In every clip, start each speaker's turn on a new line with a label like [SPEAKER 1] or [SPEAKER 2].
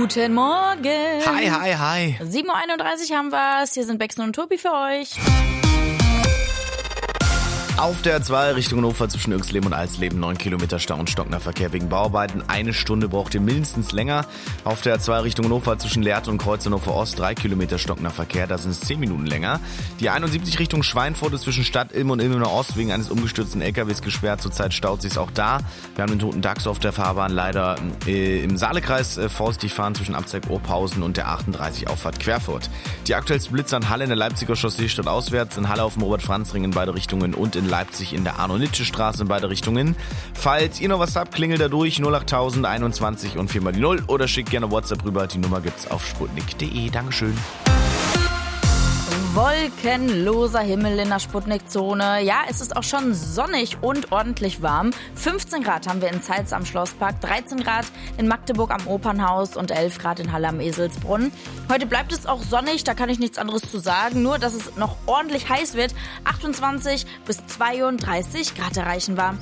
[SPEAKER 1] Guten Morgen.
[SPEAKER 2] Hi.
[SPEAKER 1] 7.31 Uhr haben wir's. Hier sind Bexen und Tobi für euch.
[SPEAKER 2] Auf der 2 Richtung Hannover zwischen Irxleben und Alsleben 9 Kilometer Stau und stockender Verkehr wegen Bauarbeiten. 1 Stunde braucht ihr mindestens länger. Auf der 2 Richtung Hannover zwischen Lehrte und Kreuz Hannover Ost 3 Kilometer stockender Verkehr. Da sind es 10 Minuten länger. Die 71 Richtung Schweinfurt ist zwischen Stadt Ilm und Ilmener Ost wegen eines umgestürzten LKWs gesperrt. Zurzeit staut sich's auch da. Wir haben den toten Dachs auf der Fahrbahn. Leider im Saalekreis vorsichtig fahren zwischen Abzweig-Ohrpausen und der 38 Auffahrt Querfurt. Die aktuellsten Blitzer in Halle in der Leipziger Chaussee stadtauswärts, in Halle auf dem Robert-Franz-Ring in beide Richtungen und in Leipzig in der Arno-Nitsche-Straße in beide Richtungen. Falls ihr noch was habt, klingelt da durch 08000 21 und 4 mal die 0 oder schickt gerne WhatsApp rüber. Die Nummer gibt's auf sputnik.de. Dankeschön.
[SPEAKER 1] Wolkenloser Himmel in der Sputnik-Zone. Ja, es ist auch schon sonnig und ordentlich warm. 15 Grad haben wir in Zeitz am Schlosspark, 13 Grad in Magdeburg am Opernhaus und 11 Grad in Halle am Eselsbrunn. Heute bleibt es auch sonnig, da kann ich nichts anderes zu sagen, nur dass es noch ordentlich heiß wird. 28 bis 32 Grad erreichen wir.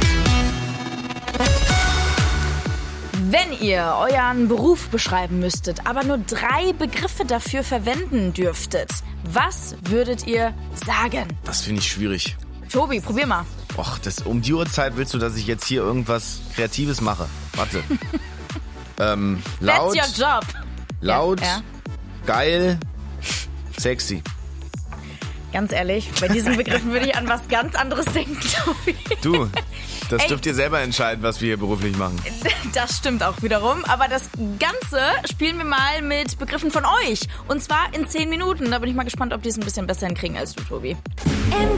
[SPEAKER 1] Wenn ihr euren Beruf beschreiben müsstet, aber nur 3 Begriffe dafür verwenden dürftet, was würdet ihr sagen?
[SPEAKER 2] Das finde ich schwierig.
[SPEAKER 1] Tobi, probier mal.
[SPEAKER 2] Och, um die Uhrzeit willst du, dass ich jetzt hier irgendwas Kreatives mache? Warte. Laut.
[SPEAKER 1] That's your job.
[SPEAKER 2] Laut.
[SPEAKER 1] Ja.
[SPEAKER 2] Geil. Sexy.
[SPEAKER 1] Ganz ehrlich, bei diesen Begriffen würde ich an was ganz anderes denken, Tobi.
[SPEAKER 2] Du, das dürft ihr selber entscheiden, was wir hier beruflich machen.
[SPEAKER 1] Das stimmt auch wiederum, aber das Ganze spielen wir mal mit Begriffen von euch. Und zwar in 10 Minuten. Da bin ich mal gespannt, ob die es ein bisschen besser hinkriegen als du, Tobi.